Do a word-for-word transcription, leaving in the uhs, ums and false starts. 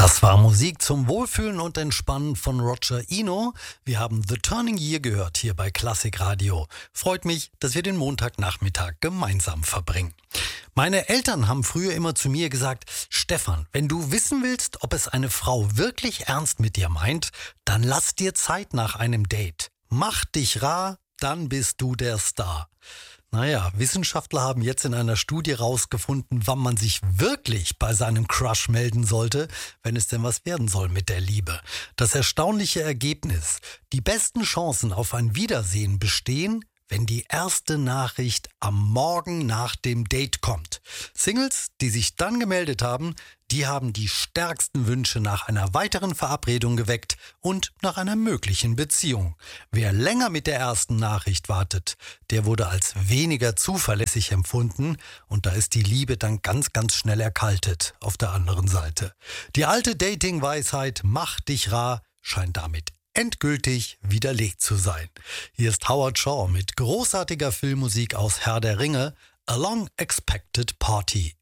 Das war Musik zum Wohlfühlen und Entspannen von Roger Eno. Wir haben The Turning Year gehört hier bei Klassik Radio. Freut mich, dass wir den Montagnachmittag gemeinsam verbringen. Meine Eltern haben früher immer zu mir gesagt: Stefan, wenn du wissen willst, ob es eine Frau wirklich ernst mit dir meint, dann lass dir Zeit nach einem Date. Mach dich rar, dann bist du der Star. Naja, Wissenschaftler haben jetzt in einer Studie rausgefunden, wann man sich wirklich bei seinem Crush melden sollte, wenn es denn was werden soll mit der Liebe. Das erstaunliche Ergebnis: Die besten Chancen auf ein Wiedersehen bestehen, wenn die erste Nachricht am Morgen nach dem Date kommt. Singles, die sich dann gemeldet haben, die haben die stärksten Wünsche nach einer weiteren Verabredung geweckt und nach einer möglichen Beziehung. Wer länger mit der ersten Nachricht wartet, der wurde als weniger zuverlässig empfunden und da ist die Liebe dann ganz, ganz schnell erkaltet auf der anderen Seite. Die alte Dating-Weisheit "Mach dich rar" scheint damit endgültig widerlegt zu sein. Hier ist Howard Shaw mit großartiger Filmmusik aus Herr der Ringe, A Long Expected Party.